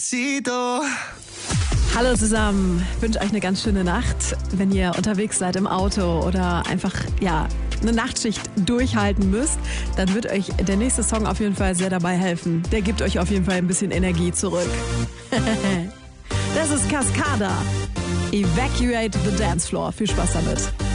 Hallo zusammen, ich wünsche euch eine ganz schöne Nacht. Wenn ihr unterwegs seid im Auto oder einfach eine Nachtschicht durchhalten müsst, dann wird euch der nächste Song auf jeden Fall sehr dabei helfen. Der gibt euch auf jeden Fall ein bisschen Energie zurück. Das ist Cascada. Evacuate the Dance Floor. Viel Spaß damit.